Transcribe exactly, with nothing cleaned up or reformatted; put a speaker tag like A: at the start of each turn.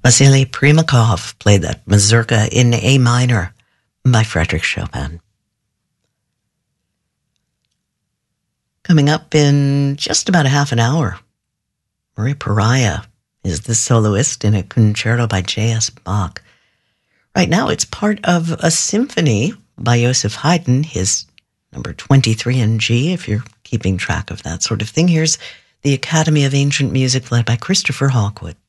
A: Vasily Primakov played that mazurka in A minor by Frédéric Chopin. Coming up in just about a half an hour, Marie Pariah is the soloist in a concerto by J S Bach. Right now it's part of a symphony by Joseph Haydn, his number twenty-three in G, if you're keeping track of that sort of thing. Here's the Academy of Ancient Music led by Christopher Hawkwood.